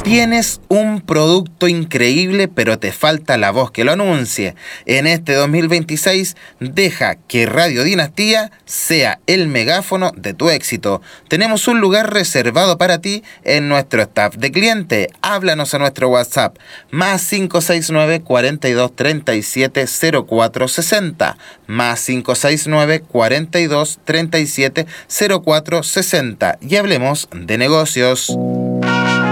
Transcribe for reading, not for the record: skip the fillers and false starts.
Tienes un producto increíble, pero te falta la voz que lo anuncie. En este 2026, deja que Radio Dinastía sea el megáfono de tu éxito. Tenemos un lugar reservado para ti en nuestro staff de cliente. Háblanos a nuestro WhatsApp, más 569 42 37 04 60, más 569 42 37 04 60, y hablemos de negocios.